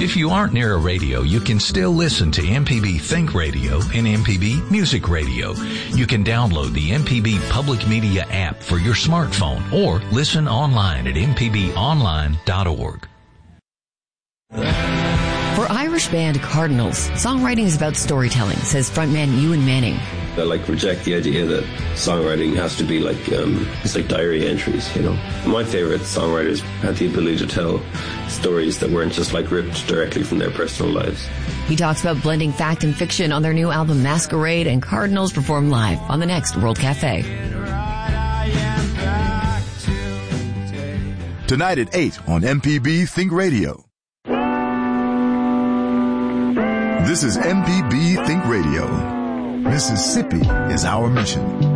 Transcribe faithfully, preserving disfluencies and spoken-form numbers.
If you aren't near a radio, you can still listen to M P B Think Radio and M P B Music Radio. You can download the M P B Public Media app for your smartphone or listen online at m p b online dot org. For Irish band Cardinals, songwriting is about storytelling, says frontman Ewan Manning. I like reject the idea that songwriting has to be like um, it's like diary entries, you know. My favorite songwriters had the ability to tell stories that weren't just like ripped directly from their personal lives. He talks about blending fact and fiction on their new album Masquerade, and Cardinals perform live on the next World Cafe. Tonight at eight on M P B Think Radio. This is M P B Think Radio. Mississippi is our mission.